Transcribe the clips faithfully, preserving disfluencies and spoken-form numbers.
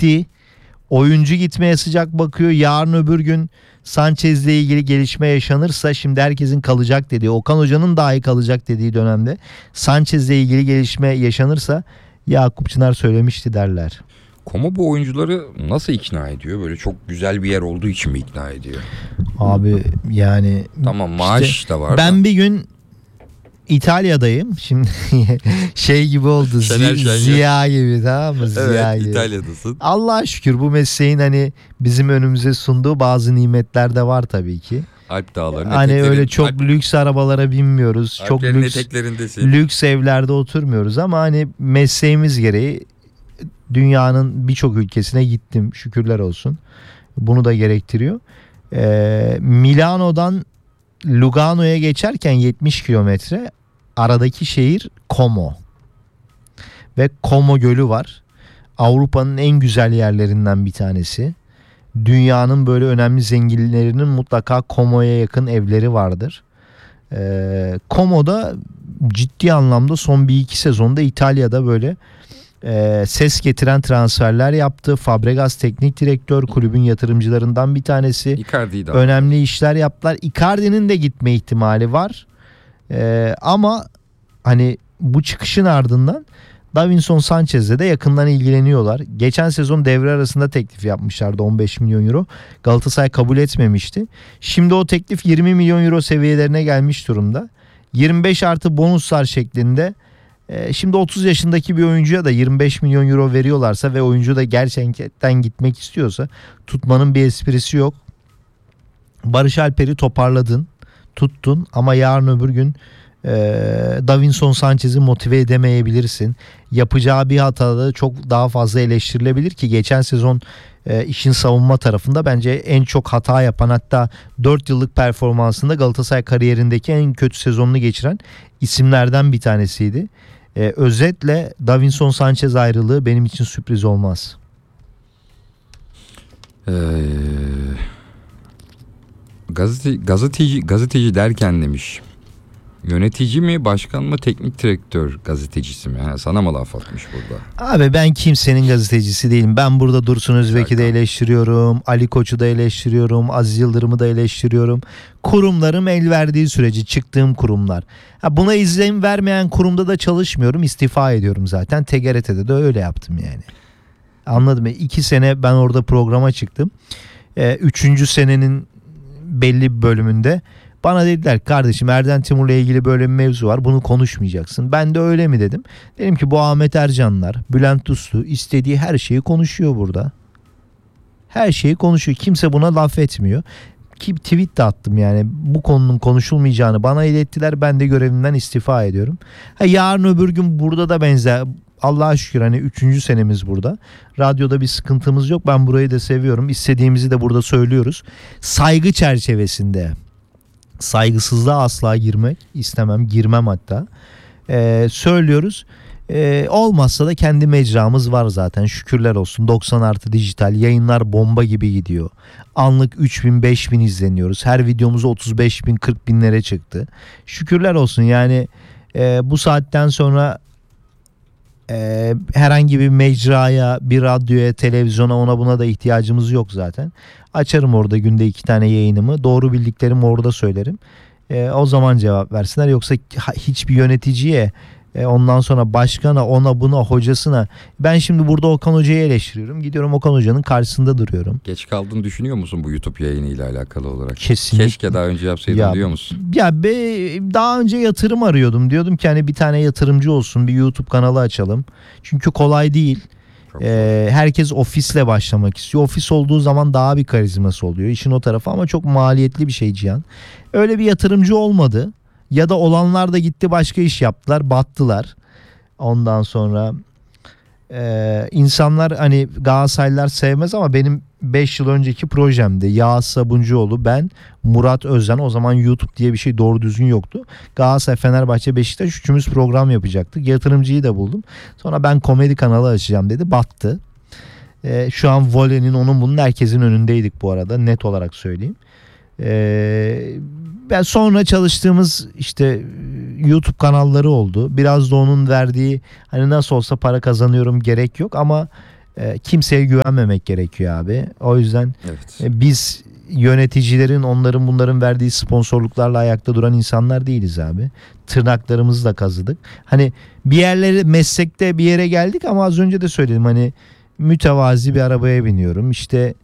gitti. Oyuncu gitmeye sıcak bakıyor. Yarın öbür gün Sanchez'le ilgili gelişme yaşanırsa, şimdi herkesin kalacak dediği, Okan Hoca'nın dahi kalacak dediği dönemde Sanchez'le ilgili gelişme yaşanırsa Yakup Çınar söylemişti derler. Como bu oyuncuları nasıl ikna ediyor? Böyle çok güzel bir yer olduğu için mi ikna ediyor? Abi yani tamam, maaş işte da var. Ben da. bir gün İtalya'dayım. Şimdi şey gibi oldu. Şener Zi- Ziya gibi, tamam mı? Ziya Evet, gibi. İtalya'dasın. Allah'a şükür bu mesleğin hani bizim önümüze sunduğu bazı nimetler de var tabii ki. Alp Dağları'nın Hani eteklerin, öyle çok Alp, lüks arabalara binmiyoruz. Çok Alplerin lüks eteklerindesin. lüks evlerde oturmuyoruz ama hani mesleğimiz gereği dünyanın birçok ülkesine gittim. Şükürler olsun. Bunu da gerektiriyor. Ee, Milano'dan Lugano'ya geçerken yetmiş kilometre, aradaki şehir Como. Ve Como Gölü var. Avrupa'nın en güzel yerlerinden bir tanesi. Dünyanın böyle önemli zenginlerinin mutlaka Como'ya yakın evleri vardır. Ee, Como'da ciddi anlamda son bir iki sezonda İtalya'da böyle e, ses getiren transferler yaptı. Fabregas teknik direktör, kulübün yatırımcılarından bir tanesi. Icardi'yi de önemli işler yaptılar. Icardi'nin de gitme ihtimali var. Ee, ama hani bu çıkışın ardından Davinson Sanchez'le de yakından ilgileniyorlar. Geçen sezon devre arasında teklif yapmışlardı, on beş milyon euro. Galatasaray kabul etmemişti. Şimdi o teklif yirmi milyon euro seviyelerine gelmiş durumda. yirmi beş artı bonuslar şeklinde. Ee, şimdi otuz yaşındaki bir oyuncuya da yirmi beş milyon euro veriyorlarsa ve oyuncu da gerçekten gitmek istiyorsa tutmanın bir esprisi yok. Barış Alper'i toparladın, tuttun ama yarın öbür gün e, Davinson Sanchez'i motive edemeyebilirsin. Yapacağı bir hatada çok daha fazla eleştirilebilir ki geçen sezon e, işin savunma tarafında bence en çok hata yapan, hatta dört yıllık performansında Galatasaray kariyerindeki en kötü sezonunu geçiren isimlerden bir tanesiydi. E, özetle Davinson Sanchez ayrılığı benim için sürpriz olmaz. Eee... Gazete, gazeteci, gazeteci derken demiş. Yönetici mi, başkan mı, teknik direktör gazetecisi mi? Ha, sana mı laf atmış burada? Abi ben kimsenin gazetecisi değilim. Ben burada Dursun Özbek'i de eleştiriyorum. Ali Koç'u da eleştiriyorum. Aziz Yıldırım'ı da eleştiriyorum. Kurumlarım el verdiği sürece, çıktığım kurumlar. Ha, buna izin vermeyen kurumda da çalışmıyorum. İstifa ediyorum zaten. T G R T'de de öyle yaptım yani. Anladın mı? İki sene ben orada programa çıktım. Ee, üçüncü senenin belli bir bölümünde bana dediler, kardeşim Erden Timur'la ilgili böyle bir mevzu var, bunu konuşmayacaksın. Ben de öyle mi dedim. Dedim ki bu Ahmet Ercanlar, Bülent Uslu istediği her şeyi konuşuyor burada. Her şeyi konuşuyor. Kimse buna laf etmiyor. Ki tweet de attım yani, bu konunun konuşulmayacağını bana ilettiler. Ben de görevimden istifa ediyorum. Ha, yarın öbür gün burada da benzer, Allah'a şükür hani üçüncü senemiz burada. Radyoda bir sıkıntımız yok. Ben burayı da seviyorum. İstediğimizi de burada söylüyoruz. Saygı çerçevesinde. Saygısızlığa asla girmek istemem. Girmem hatta. Ee, söylüyoruz. Ee, olmazsa da kendi mecramız var zaten. Şükürler olsun. doksan artı dijital yayınlar bomba gibi gidiyor. Anlık üç bin beş bin izleniyoruz. Her videomuz otuz beş bin kırk binlere çıktı. Şükürler olsun yani e, bu saatten sonra Ee, herhangi bir mecraya, bir radyoya, televizyona, ona buna da ihtiyacımız yok zaten. Açarım orada günde iki tane yayınımı. Doğru bildiklerimi orada söylerim. Ee, o zaman cevap versinler. Yoksa hiçbir yöneticiye, e, ondan sonra başkana, ona buna, hocasına. Ben şimdi burada Okan Hoca'yı eleştiriyorum. Gidiyorum Okan Hoca'nın karşısında duruyorum. Geç kaldığını düşünüyor musun bu YouTube yayınıyla alakalı olarak? Kesinlikle. Keşke daha önce yapsaydın ya, diyor musun? Ya be, daha önce yatırım arıyordum. Diyordum ki hani bir tane yatırımcı olsun, bir YouTube kanalı açalım. Çünkü kolay değil. Ee, herkes ofisle başlamak istiyor. Ofis olduğu zaman daha bir karizması oluyor. İşin o tarafı ama çok maliyetli bir şey Cihan. Öyle bir yatırımcı olmadı. Ya da olanlar da gitti başka iş yaptılar, battılar. Ondan sonra e, insanlar hani Galatasaraylılar sevmez ama benim beş yıl önceki projemde Yağız Sabuncuoğlu, ben, Murat Özden, o zaman YouTube diye bir şey doğru düzgün yoktu. Galatasaray, Fenerbahçe, Beşiktaş üçümüz program yapacaktık. Yatırımcıyı da buldum. Sonra ben komedi kanalı açacağım dedi. Battı. Ee, şu an volenin, onun bunun, herkesin önündeydik bu arada, net olarak söyleyeyim. Ee, ben sonra çalıştığımız işte YouTube kanalları oldu. Biraz da onun verdiği hani nasıl olsa para kazanıyorum, gerek yok ama e, kimseye güvenmemek gerekiyor abi. O yüzden Evet. e, biz yöneticilerin onların bunların verdiği sponsorluklarla ayakta duran insanlar değiliz abi. Tırnaklarımızı da kazıdık. Hani bir yerlere meslekte bir yere geldik ama az önce de söyledim hani mütevazi bir arabaya biniyorum. İşte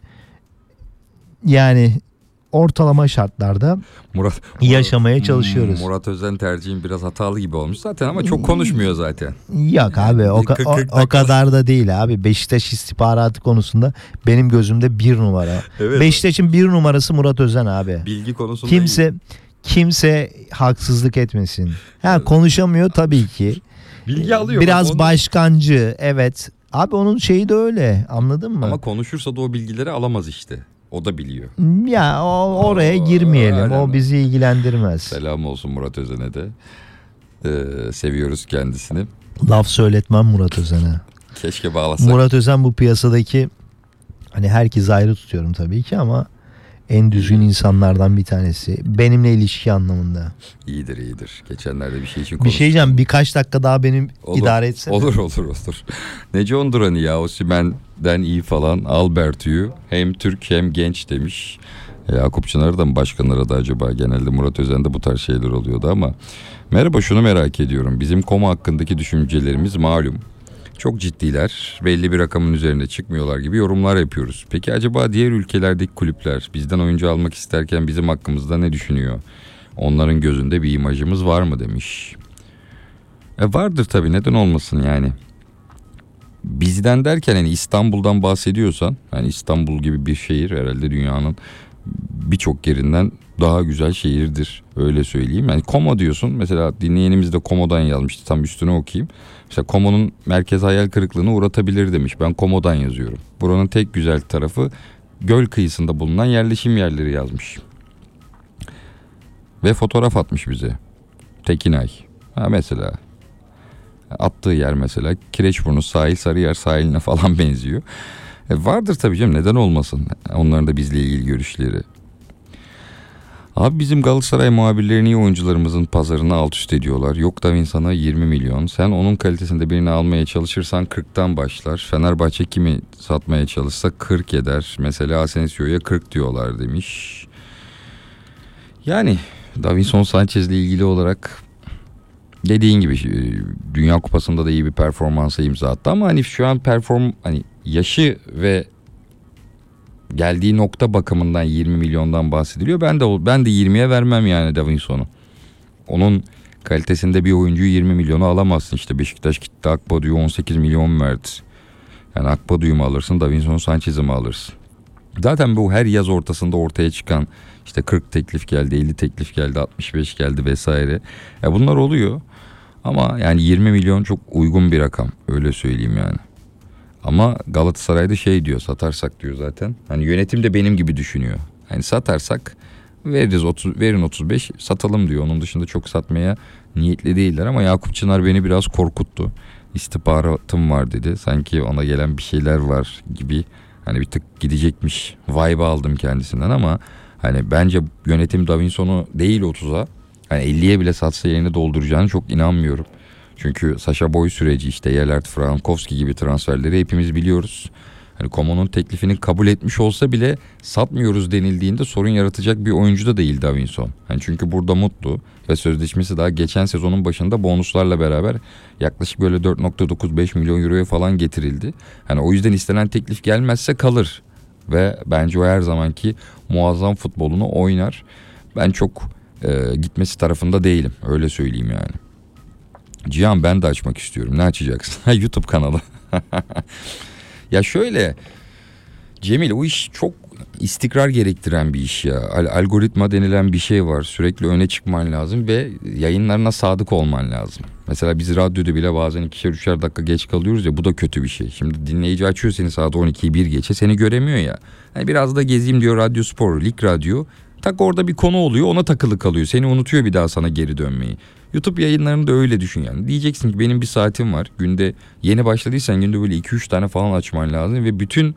yani ortalama şartlarda Murat, yaşamaya çalışıyoruz. Murat Özen tercihin biraz hatalı gibi olmuş zaten ama çok konuşmuyor zaten. Yok abi o, kırk- o, kırk o dakika- kadar da değil abi. Beşiktaş istihbaratı konusunda benim gözümde bir numara. Evet. Beşiktaş'ın bir numarası Murat Özen abi. Bilgi konusunda Kimse kimse haksızlık etmesin. Ha konuşamıyor tabii ki. iyi. Bilgi alıyor. Biraz Bak onu- başkancı evet. Abi onun şeyi de öyle. Anladın mı? Ama konuşursa da o bilgileri alamaz işte. O da biliyor. Ya o, oraya Oo, girmeyelim. aynen. O bizi ilgilendirmez. Selam olsun Murat Özen'e de. Ee, seviyoruz kendisini. Laf söyletmem Murat Özen'e. Keşke bağlasak. Murat Özen bu piyasadaki hani herkes ayrı tutuyorum tabii ki ama en düzgün insanlardan bir tanesi. Benimle ilişki anlamında. İyidir iyidir. Geçenlerde bir şey için Bir konuştuk. şey diyeceğim birkaç dakika daha benim Olur, idare etsene. Olur olur olur. Nece Ondurani ya Osimhen'den iyi falan Albert'ü hem Türk hem genç demiş. Yakup Çınar'ı da mı başkan aradı acaba? Genelde Murat Özen'de bu tarz şeyler oluyordu ama. Merhaba, şunu merak ediyorum. Bizim Koma hakkındaki düşüncelerimiz malum. Çok ciddiler, belli bir rakamın üzerine çıkmıyorlar gibi yorumlar yapıyoruz. Peki acaba diğer ülkelerdeki kulüpler bizden oyuncu almak isterken bizim hakkımızda ne düşünüyor? Onların gözünde bir imajımız var mı demiş. E vardır tabii, neden olmasın yani. Bizden derken hani İstanbul'dan bahsediyorsan, hani İstanbul gibi bir şehir herhalde dünyanın birçok yerinden daha güzel şehirdir, öyle söyleyeyim. Yani Como diyorsun mesela, dinleyenimiz de Como'dan yazmıştı, tam üstüne okuyayım. Mesela Como'nun merkez hayal kırıklığına uğratabilir demiş, ben Como'dan yazıyorum. Buranın tek güzel tarafı göl kıyısında bulunan yerleşim yerleri yazmış. Ve fotoğraf atmış bize. Tekinay. Ha mesela attığı yer mesela Kireçburnu sahil, Sarıyer sahiline falan benziyor. E vardır tabii canım, neden olmasın. Onların da bizle ilgili görüşleri. Abi bizim Galatasaray muhabirleri niye oyuncularımızın pazarını alt üst ediyorlar? Yok Davinson'a yirmi milyon. Sen onun kalitesinde birini almaya çalışırsan kırktan başlar. Fenerbahçe kimi satmaya çalışsa kırk eder. Mesela Asensio'ya kırk diyorlar demiş. Yani Davinson Sanchez'le ilgili olarak dediğin gibi Dünya Kupası'nda da iyi bir performansa imza attı ama hani şu an perform hani yaşı ve geldiği nokta bakımından yirmi milyondan bahsediliyor. Ben de ben de yirmiye vermem yani Davinson'u. Onun kalitesinde bir oyuncuyu yirmi milyona alamazsın. İşte Beşiktaş gitti Akbadu'yu on sekiz milyon verdi. Yani Akbadu'yu mu alırsın, Davinson Sanchez'i mi alırsın? Zaten bu her yaz ortasında ortaya çıkan işte kırk teklif geldi, elli teklif geldi, altmış beş geldi vesaire. Ya bunlar oluyor. Ama yani yirmi milyon çok uygun bir rakam, öyle söyleyeyim yani. Ama Galatasaray'da şey diyor, satarsak diyor zaten. Hani yönetim de benim gibi düşünüyor. Hani satarsak veririz otuz, verin otuz beş, satalım diyor. Onun dışında çok satmaya niyetli değiller ama Yakup Çınar beni biraz korkuttu. İstihbaratım var dedi. Sanki ona gelen bir şeyler var gibi. Hani bir tık gidecekmiş vibe aldım kendisinden ama hani bence yönetim Davinson'u değil otuza, hani elliye bile satsa yerini dolduracağını çok inanmıyorum. Çünkü Sacha Boey süreci, işte Yelert, Frankowski gibi transferleri hepimiz biliyoruz. Hani Como'nun teklifini kabul etmiş olsa bile satmıyoruz denildiğinde sorun yaratacak bir oyuncu da değil Davinson. Yani çünkü burada mutlu ve sözleşmesi daha geçen sezonun başında bonuslarla beraber yaklaşık böyle dört nokta dokuz beş milyon euroya falan getirildi. Hani o yüzden istenen teklif gelmezse kalır ve bence o her zamanki muazzam futbolunu oynar. Ben çok e, gitmesi tarafında değilim, öyle söyleyeyim yani. Cihan, ben de açmak istiyorum. Ne açacaksın? YouTube kanalı. Ya şöyle Cemil, o iş çok istikrar gerektiren bir iş ya. Algoritma denilen bir şey var. Sürekli öne çıkman lazım ve yayınlarına sadık olman lazım. Mesela biz radyoda bile bazen ikişer üçer dakika geç kalıyoruz ya, bu da kötü bir şey. Şimdi dinleyici açıyor seni saat on ikiyi bir geçe, seni göremiyor ya. Yani biraz da gezeyim diyor Radyo Spor, Lig Radyo. Tak orada bir konu oluyor, ona takılı kalıyor. Seni unutuyor bir daha sana geri dönmeyi. YouTube yayınlarını da öyle düşün yani. Diyeceksin ki benim bir saatim var. Günde yeni başladıysan günde böyle iki üç tane falan açman lazım ve bütün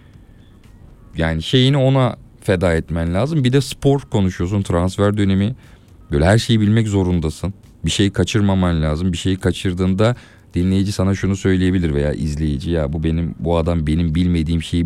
yani şeyini ona feda etmen lazım. Bir de spor konuşuyorsun, transfer dönemi. Böyle her şeyi bilmek zorundasın. Bir şeyi kaçırmaman lazım. Bir şeyi kaçırdığında dinleyici sana şunu söyleyebilir veya izleyici, ya bu benim bu adam benim bilmediğim şeyi